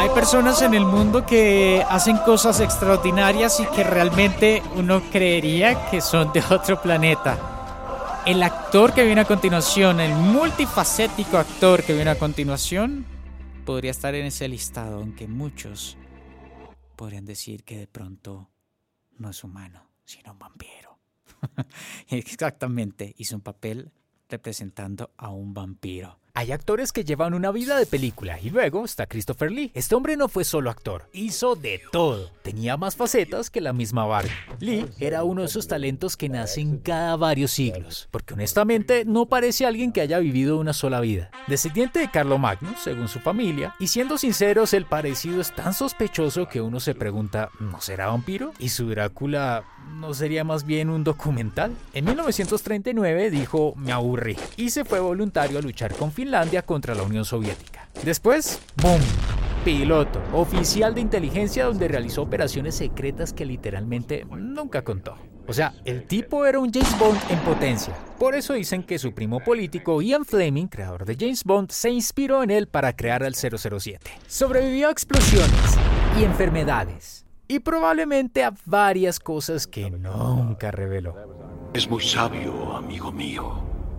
Hay personas en el mundo que hacen cosas extraordinarias y que realmente uno creería que son de otro planeta. El actor que viene a continuación, el multifacético actor que viene a continuación, podría estar en ese listado, aunque muchos podrían decir que de pronto no es humano, sino un vampiro. Exactamente, hizo un papel representando a un vampiro. Hay actores que llevan una vida de película y luego está Christopher Lee. Este hombre no fue solo actor, hizo de todo. Tenía más facetas que la misma Barbie. Lee era uno de esos talentos que nacen cada varios siglos, porque honestamente no parece alguien que haya vivido una sola vida. Descendiente de Carlomagno, según su familia, y siendo sinceros, el parecido es tan sospechoso que uno se pregunta, ¿no será vampiro? ¿Y su Drácula no sería más bien un documental? En 1939 dijo, me aburrí, y se fue voluntario a luchar con Finlandia contra la Unión Soviética. Después, ¡boom! Piloto, oficial de inteligencia donde realizó operaciones secretas que literalmente nunca contó. O sea, el tipo era un James Bond en potencia. Por eso dicen que su primo político Ian Fleming, creador de James Bond, se inspiró en él para crear al 007. Sobrevivió a explosiones y enfermedades. Y probablemente a varias cosas que nunca reveló. Es muy sabio, amigo mío.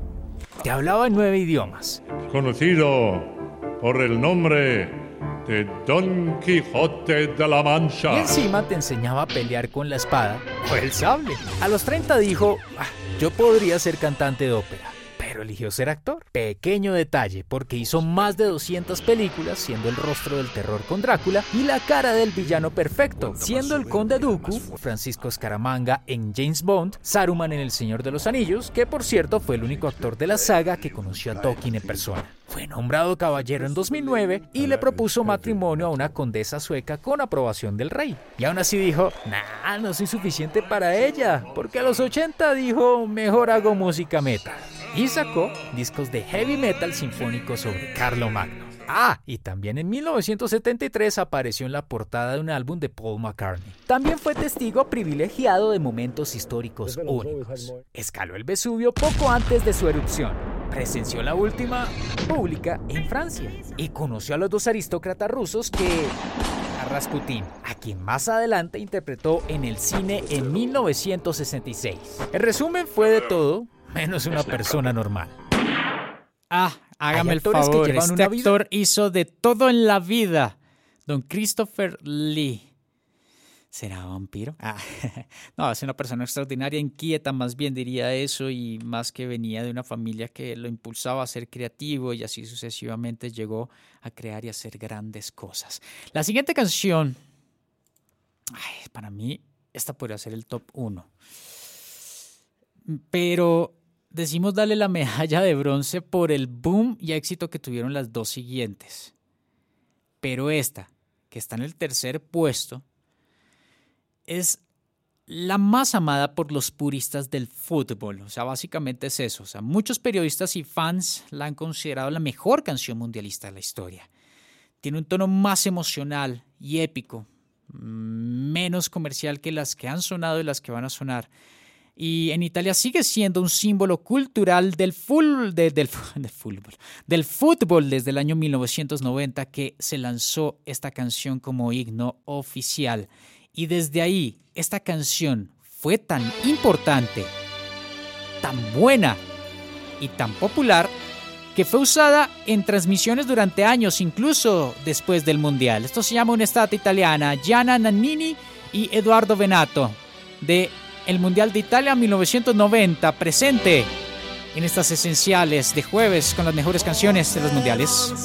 Te hablaba en 9 idiomas. Conocido por el nombre de Don Quijote de la Mancha. Y encima te enseñaba a pelear con la espada o el sable. A los 30 dijo, yo podría ser cantante de ópera. Pero eligió ser actor. Pequeño detalle, porque hizo más de 200 películas, siendo el rostro del terror con Drácula y la cara del villano perfecto, siendo el Conde Dooku, Francisco Scaramanga en James Bond, Saruman en El Señor de los Anillos, que por cierto fue el único actor de la saga que conoció a Tolkien en persona. Fue nombrado caballero en 2009 y le propuso matrimonio a una condesa sueca con aprobación del rey. Y aún así dijo, no soy suficiente para ella, porque a los 80 dijo, mejor hago música metal. Y sacó discos de heavy metal sinfónico sobre Carlomagno. Y también en 1973 apareció en la portada de un álbum de Paul McCartney. También fue testigo privilegiado de momentos históricos únicos. Escaló el Vesubio poco antes de su erupción. Presenció la última pública en Francia. Y conoció a los 2 aristócratas rusos a Rasputín, a quien más adelante interpretó en el cine en 1966. El resumen fue de todo, menos una persona normal. Hágame el favor, este actor hizo de todo en la vida. Don Christopher Lee. ¿Será vampiro? No, es una persona extraordinaria, inquieta, más bien diría eso, y más que venía de una familia que lo impulsaba a ser creativo y así sucesivamente llegó a crear y hacer grandes cosas. La siguiente canción, para mí, esta podría ser el top 1. Pero decimos darle la medalla de bronce por el boom y éxito que tuvieron las 2 siguientes. Pero esta, que está en el tercer puesto, es la más amada por los puristas del fútbol. O sea, básicamente es eso. O sea, muchos periodistas y fans la han considerado la mejor canción mundialista de la historia. Tiene un tono más emocional y épico, menos comercial que las que han sonado y las que van a sonar. Y en Italia sigue siendo un símbolo cultural del fútbol desde el año 1990 que se lanzó esta canción como himno oficial. Y desde ahí, esta canción fue tan importante, tan buena y tan popular que fue usada en transmisiones durante años, incluso después del Mundial. Esto se llama Un'estate italiana, Gianna Nannini y Edoardo Bennato, de el Mundial de Italia 1990, presente en estas esenciales de jueves con las mejores canciones de los mundiales.